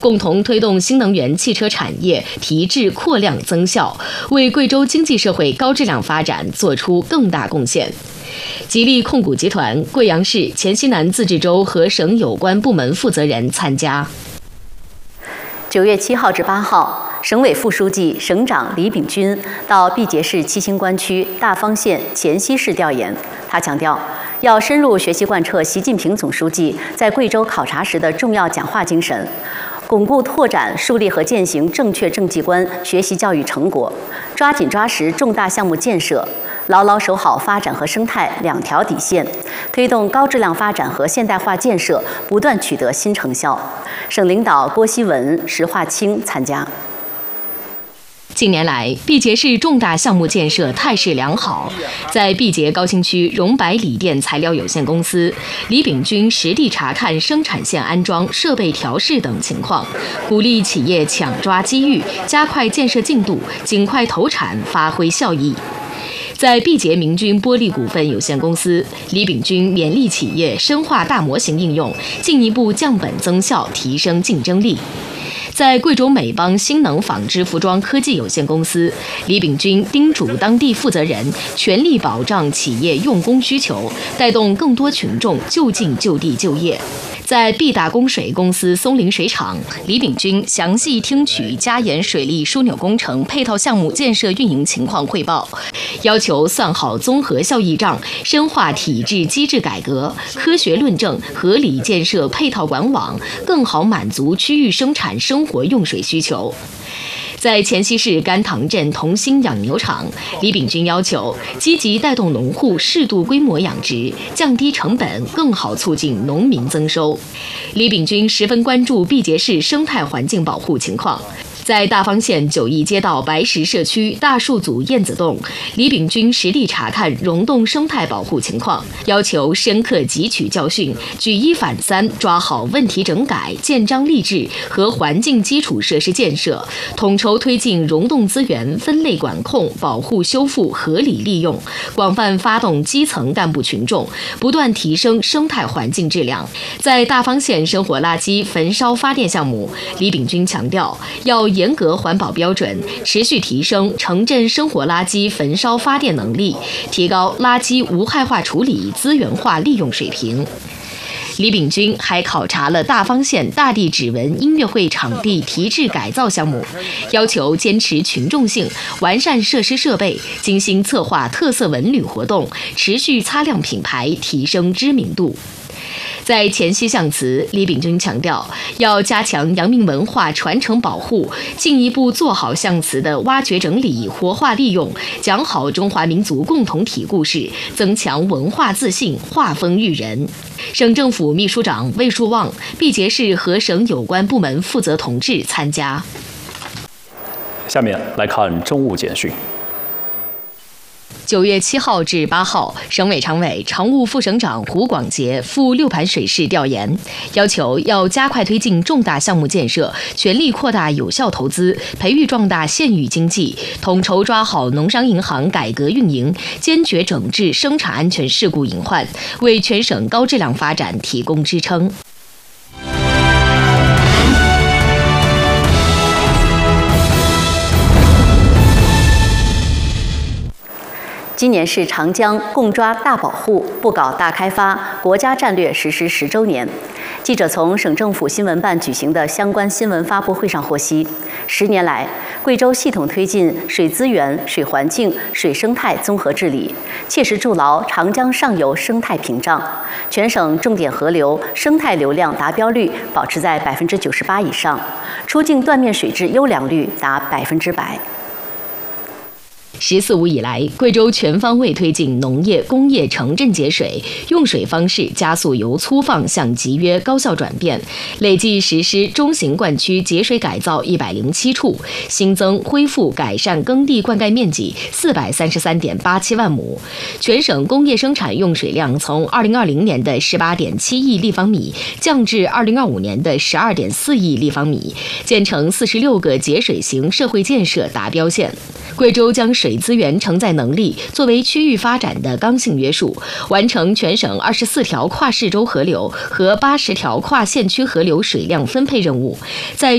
共同推动新能源汽车产业提质扩量增效，为贵州经济社会高质量发展做出更大贡献。吉利控股集团贵阳市、黔西南自治州和省有关部门负责人参加。 9月7号至8号，省委副书记、省长李炳军到毕节市七星关区大方县黔西市调研。他强调，要深入学习贯彻习近平总书记在贵州考察时的重要讲话精神，巩固拓展、树立和践行正确政绩观学习教育成果，抓紧抓实重大项目建设，牢牢守好发展和生态两条底线，推动高质量发展和现代化建设不断取得新成效。省领导郭希文、石化清参加。 近年来，毕节市重大项目建设态势良好。在毕节高新区荣百锂电材料有限公司，李炳军实地查看生产线安装、设备调试等情况，鼓励企业抢抓机遇，加快建设进度，尽快投产，发挥效益。在毕节明军玻璃股份有限公司，李炳军勉励企业深化大模型应用，进一步降本增效，提升竞争力。在贵州美邦新能纺织服装科技有限公司，李炳军叮嘱当地负责人全力保障企业用工需求，带动更多群众就近就地就业。在毕大供水公司松林水厂，李炳军详细听取嘉盐水利枢纽工程配套项目建设运营情况汇报，要求算好综合效益账，深化体制机制改革，科学论证，合理建设配套管网，更好满足区域生产生活用水需求。在黔西市甘塘镇同心养牛场，李炳军要求积极带动农户适度规模养殖，降低成本，更好促进农民增收。李炳军十分关注毕节市生态环境保护情况。在大方县9义街道白石社区大树组燕子洞，李炳军实地查看溶洞生态保护情况，要求深刻汲取教训，举一反三，抓好问题整改、建章立制和环境基础设施建设，统筹推进溶洞资源分类管控、保护修复合理利用，广泛发动基层干部群众，不断提升生态环境质量。在大方县生活垃圾焚烧发电项目，李炳军强调要严格环保标准，持续提升城镇生活垃圾焚烧发电能力，提高垃圾无害化处理资源化利用水平。李炳军还考察了大方县大地指纹音乐会场地提质改造项目，要求坚持群众性，完善设施设备，精心策划特色文旅活动，持续擦亮品牌，提升知名度。在黔西象祠，李炳军强调要加强阳明文化传承保护，进一步做好象祠的挖掘整理、活化利用，讲好中华民族共同体故事，增强文化自信，画风育人。省政府秘书长魏树旺、毕节市和省有关部门负责同志参加。 下面来看政务简讯。 9月7号至8号，省委常委、常务副省长胡广杰赴六盘水市调研，要求要加快推进重大项目建设，全力扩大有效投资，培育壮大县域经济，统筹抓好农商银行改革运营，坚决整治生产安全事故隐患，为全省高质量发展提供支撑。 今年是长江共抓大保护、不搞大开发国家战略实施10周年。记者从省政府新闻办举行的相关新闻发布会上获悉，10年来，贵州系统推进水资源、水环境、水生态综合治理，切实筑牢长江上游生态屏障，全省重点河流生态流量达标率保持在98%以上，出境断面水质优良率达100%。 “14五”以来，贵州全方位推进农业、工业、城镇节水用水方式加速由粗放向集约高效转变，累计实施中型灌区节水改造107处，新增恢复改善耕地灌溉面积433.87万亩。全省工业生产用水量从2020年的18.7亿立方米降至2025年的12.4亿立方米，建成46个节水型社会建设达标县。贵州将水资源承载能力作为区域发展的刚性约束，完成全省24条跨市州河流和80条跨县区河流水量分配任务，在